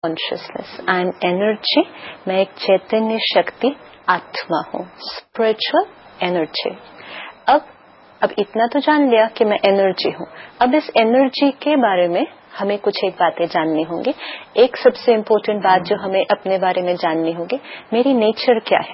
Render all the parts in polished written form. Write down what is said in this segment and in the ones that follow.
Consciousness, I am energy, मैं एक चैतन्य शक्ति आत्मा हूँ, स्पिरिचुअल एनर्जी। अब इतना तो जान लिया कि मैं एनर्जी हूँ। अब इस एनर्जी के बारे में हमें कुछ एक बातें जाननी होंगी। एक सबसे इम्पोर्टेंट बात जो हमें अपने बारे में जाननी होगी, मेरी नेचर क्या है,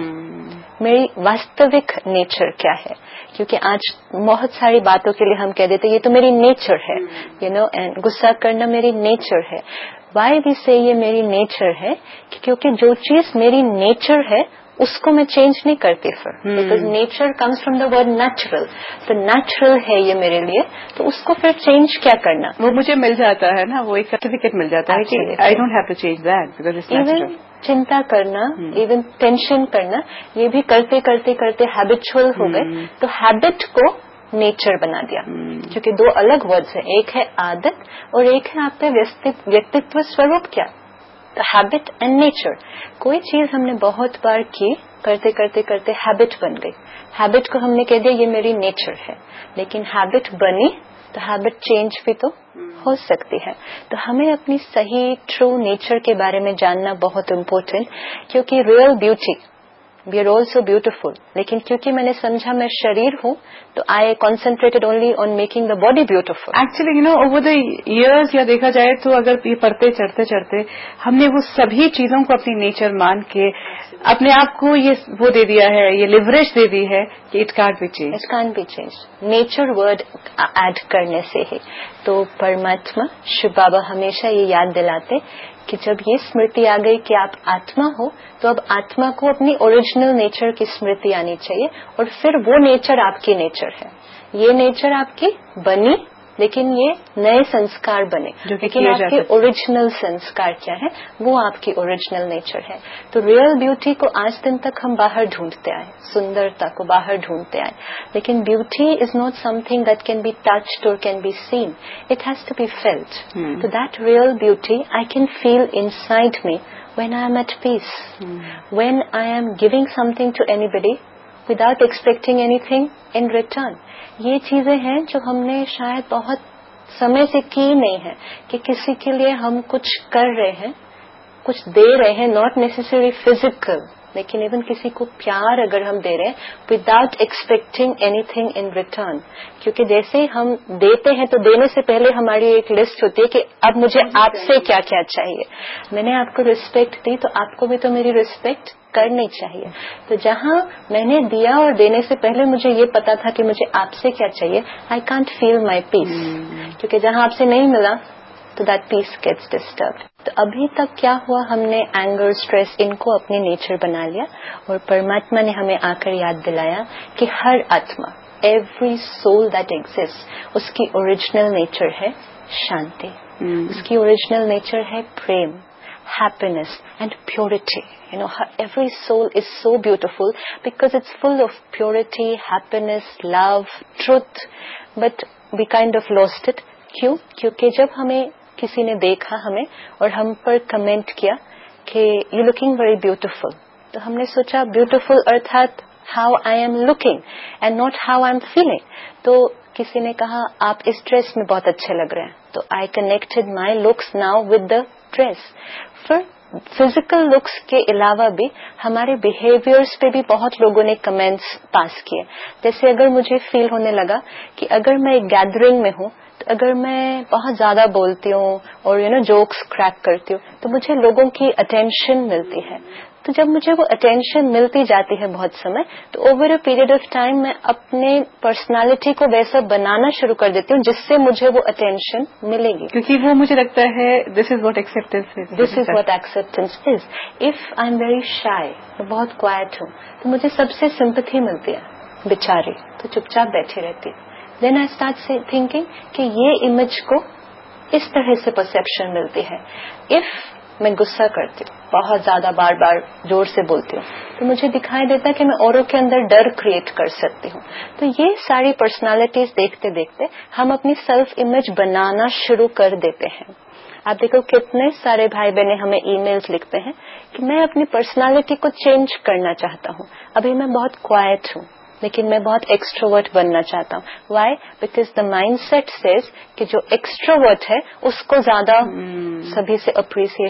मेरी वास्तविक नेचर क्या है। क्योंकि आज बहुत सारी बातों के लिए हम कह देते ये तो मेरी नेचर है, एंड गुस्सा करना मेरी नेचर है। वाई वी से ये मेरी नेचर है, क्योंकि जो चीज मेरी नेचर है उसको मैं चेंज नहीं करती फिर, because nature comes from the word natural. तो नेचुरल है ये मेरे लिए, तो उसको फिर चेंज क्या करना, वो मुझे मिल जाता है ना, वो एक सर्टिफिकेट मिल जाता है कि I don't have to change that because it's natural. Even चिंता करना, इवन टेंशन करना, ये भी करते करते करते हैबिचुअल हो गए, तो हैबिट को नेचर बना दिया। क्योंकि दो अलग वर्ड्स हैं, एक है आदत और एक है आपका व्यक्तित्व स्वरूप क्या, तो हैबिट एंड नेचर। कोई चीज हमने बहुत बार की, करते करते करते हैबिट बन गई, हैबिट को हमने कह दिया ये मेरी नेचर है, लेकिन हैबिट बनी तो हैबिट चेंज भी तो हो सकती है। तो हमें अपनी सही ट्रू नेचर के बारे में जानना बहुत इम्पोर्टेंट, क्योंकि real beauty, we are also beautiful, लेकिन क्योंकि मैंने समझा मैं शरीर हूँ तो आई concentrated only on making the body beautiful. Actually over the years या देखा जाए तो अगर ये पढ़ते चढ़ते चढ़ते हमने वो सभी चीजों को अपनी नेचर मान के अपने आप को ये वो दे दिया है, ये लिवरेज दे दी है कि it can't be change, it can't be change, nature word add करने से ही। तो परमात्मा शिव बाबा हमेशा ये याद दिलाते कि जब ये स्मृति आ गई कि आप आत्मा हो, तो अब आत्मा को अपनी ओरिजिनल नेचर की स्मृति आनी चाहिए, और फिर वो नेचर आपकी नेचर है। ये नेचर आपकी बनी, लेकिन ये नए संस्कार बने, लेकिन आपके ओरिजिनल संस्कार क्या है, वो आपकी ओरिजिनल नेचर है। तो रियल ब्यूटी को आज दिन तक हम बाहर ढूंढते आए, सुंदरता को बाहर ढूंढते आए, लेकिन beauty is not something that can be touched और can be seen, it has to be felt. तो that real beauty I can feel inside me when I am at peace, when I am giving something to anybody without expecting anything in return। ये चीजें हैं जो हमने शायद बहुत समय से की नहीं है, कि किसी के लिए हम कुछ कर रहे हैं, कुछ दे रहे हैं, नॉट नेसेसरी फिजिकल, लेकिन इवन किसी को प्यार अगर हम दे रहे हैं without expecting anything in return. क्योंकि जैसे ही हम देते हैं तो देने से पहले हमारी एक लिस्ट होती है कि अब मुझे आपसे क्या क्या चाहिए। मैंने आपको रिस्पेक्ट दी तो आपको भी तो मेरी रिस्पेक्ट करनी चाहिए। तो जहां मैंने दिया और देने से पहले मुझे ये पता था कि मुझे आपसे क्या चाहिए, I can't feel my piece, क्योंकि जहां आपसे नहीं मिला तो दैट पीस गेट्स डिस्टर्ब्ड। तो अभी तक क्या हुआ, हमने एंगर, स्ट्रेस, इनको अपनी नेचर बना लिया, और परमात्मा ने हमें आकर याद दिलाया कि हर आत्मा, एवरी सोल दैट एग्जिस्ट, उसकी ओरिजिनल नेचर है शांति, उसकी ओरिजिनल नेचर है प्रेम, happiness and purity. Every soul is so beautiful because it's full of purity, happiness, love, truth, but we kind of lost it. क्यों? क्योंकि जब हमें किसी ने देखा हमें और हम पर कमेंट किया कि you looking very beautiful, तो हमने सोचा beautiful अर्थात how I am looking and not how I am feeling। तो किसी ने कहा आप इस ड्रेस में बहुत अच्छे लग रहे हैं, तो I connected my looks now with the dress। फिर फिजिकल लुक्स के अलावा भी हमारे बिहेवियर्स पे भी बहुत लोगों ने कमेंट्स पास किए। जैसे अगर मुझे फील होने लगा कि अगर मैं एक गैदरिंग में हूँ, तो अगर मैं बहुत ज्यादा बोलती हूँ और जोक्स क्रैक करती हूँ, तो मुझे लोगों की अटेंशन मिलती है। तो जब मुझे वो अटेंशन मिलती जाती है बहुत समय, तो over a period of time मैं अपने पर्सनालिटी को वैसा बनाना शुरू कर देती हूँ जिससे मुझे वो अटेंशन मिलेगी। क्योंकि वो मुझे लगता है this is what acceptance is, this is what acceptance is. If I am very shy, मैं बहुत क्वाइट हूँ, तो मुझे सबसे सिंपैथी मिलती है, बेचारी तो चुपचाप बैठी रहती है। देन आई स्टार्ट थिंकिंग कि ये इमेज को इस तरह से परसेप्शन मिलती है। इफ मैं गुस्सा करती हूँ, बहुत ज्यादा बार बार जोर से बोलती हूँ, तो मुझे दिखाई देता है कि मैं औरों के अंदर डर क्रिएट कर सकती हूँ। तो ये सारी पर्सनालिटीज देखते देखते हम अपनी सेल्फ इमेज बनाना शुरू कर देते हैं। आप देखो कितने सारे भाई बहने हमें ईमेल्स लिखते हैं कि मैं अपनी पर्सनालिटी को चेंज करना चाहता हूँ, अभी मैं बहुत क्वाइट हूँ, लेकिन मैं बहुत एक्सट्रोवर्ट बनना चाहता हूँ। Why? Because the mindset says कि जो एक्सट्रोवर्ट है उसको ज्यादा सभी से अप्रिसिएशन